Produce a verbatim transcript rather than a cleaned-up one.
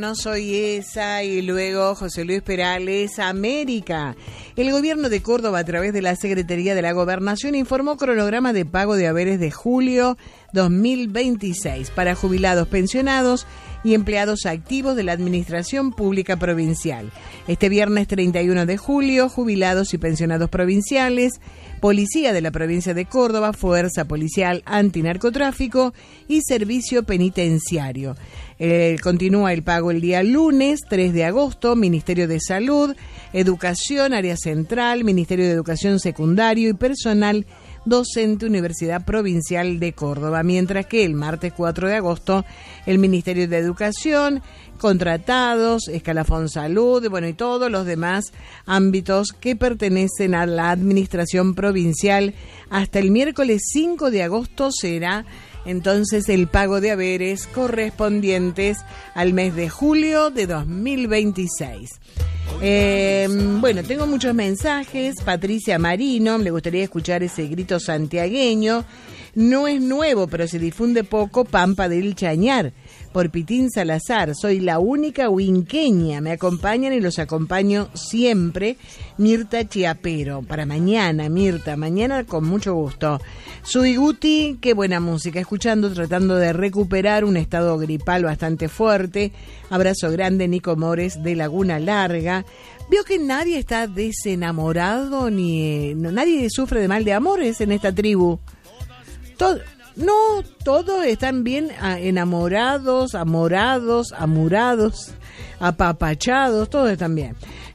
No soy esa, y luego José Luis Perales, América. El gobierno de Córdoba, a través de la Secretaría de la Gobernación, informó cronograma de pago de haberes de julio dos mil veintiséis para jubilados, pensionados y empleados activos de la Administración Pública Provincial. Este viernes treinta y uno de julio, jubilados y pensionados provinciales, Policía de la Provincia de Córdoba, Fuerza Policial Antinarcotráfico y Servicio Penitenciario. Eh, continúa el pago el día lunes tres de agosto, Ministerio de Salud, Educación, Área Central, Ministerio de Educación Secundario y Personal Docente, Universidad Provincial de Córdoba, mientras que el martes cuatro de agosto el Ministerio de Educación, contratados, Escalafón Salud, bueno, y todos los demás ámbitos que pertenecen a la Administración Provincial. Hasta el miércoles cinco de agosto será entonces el pago de haberes correspondientes al mes de julio de dos mil veintiséis. Eh, bueno, tengo muchos mensajes. Patricia Marino, le gustaría escuchar ese grito santiagueño. No es nuevo, pero se difunde poco. Pampa del Chañar, por Pitín Salazar. Soy la única huinqueña. Me acompañan y los acompaño siempre. Mirta Chiapero. Para mañana, Mirta. Mañana con mucho gusto. Sui Guti, qué buena música. Escuchando, tratando de recuperar un estado gripal bastante fuerte. Abrazo grande, Nico Mores de Laguna Larga. Vio que nadie está desenamorado, ni no, nadie sufre de mal de amores en esta tribu. Todo, no, todos están bien enamorados, amorados, amurados, apapachados, todos están bien.